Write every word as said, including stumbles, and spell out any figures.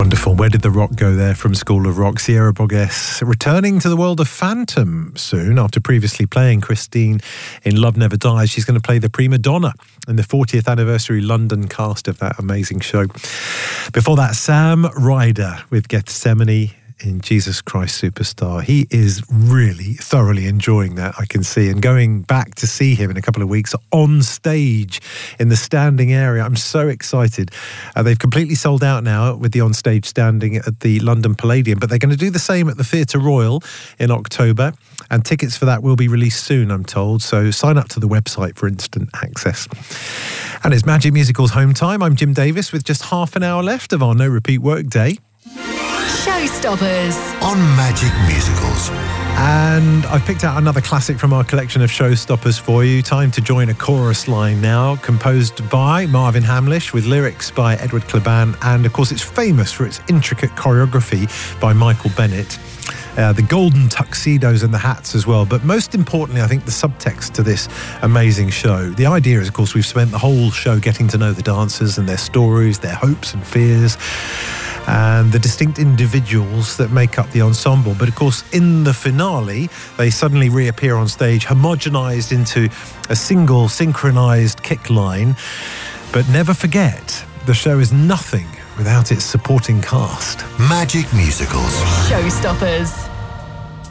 Wonderful. Where did the rock go there from School of Rock? Sierra Bogues returning to the world of Phantom soon after previously playing Christine in Love Never Dies. She's going to play the prima donna in the fortieth anniversary London cast of that amazing show. Before that, Sam Ryder with Gethsemane in Jesus Christ Superstar. He is really thoroughly enjoying that, I can see, and going back to see him in a couple of weeks on stage in the standing area. I'm so excited. Uh, they've completely sold out now with the on-stage standing at the London Palladium, but they're going to do the same at the Theatre Royal in October, and tickets for that will be released soon, I'm told, so sign up to the website for instant access. And it's Magic Musical's home time. I'm Jim Davis with just half an hour left of our no repeat work day. Showstoppers on Magic Musicals. And I've picked out another classic from our collection of Showstoppers for you. Time to join a chorus line now, composed by Marvin Hamlish with lyrics by Edward Kleban, and of course it's famous for its intricate choreography by Michael Bennett. Uh, the golden tuxedos and the hats as well, but most importantly I think the subtext to this amazing show. The idea is, of course, we've spent the whole show getting to know the dancers and their stories, their hopes and fears, and the distinct individuals that make up the ensemble. But of course, in the finale, they suddenly reappear on stage, homogenized into a single synchronized kick line. But never forget, the show is nothing without its supporting cast. Magic Musicals. Showstoppers.